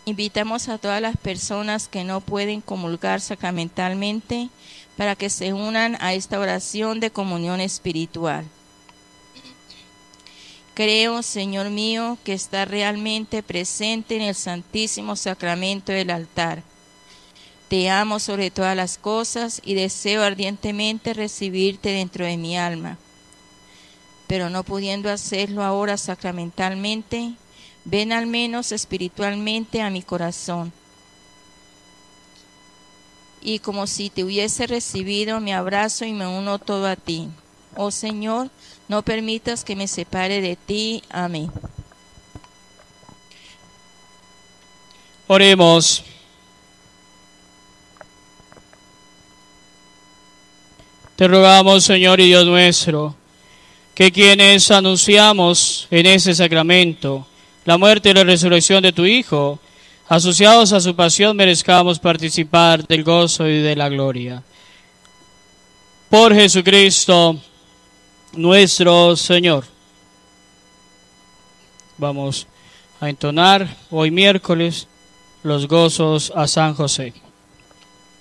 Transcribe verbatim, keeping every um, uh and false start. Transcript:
Invitamos a todas las personas que no pueden comulgar sacramentalmente para que se unan a esta oración de comunión espiritual. Creo, Señor mío, que está realmente presente en el Santísimo Sacramento del altar. Te amo sobre todas las cosas y deseo ardientemente recibirte dentro de mi alma. Pero no pudiendo hacerlo ahora sacramentalmente, ven al menos espiritualmente a mi corazón. Y como si te hubiese recibido, me abrazo y me uno todo a ti. Oh Señor, no permitas que me separe de ti. Amén. Oremos. Te rogamos, Señor y Dios nuestro, que quienes anunciamos en ese sacramento la muerte y la resurrección de tu Hijo, asociados a su pasión, merezcamos participar del gozo y de la gloria. Por Jesucristo nuestro Señor. Vamos a entonar hoy miércoles los gozos a San José.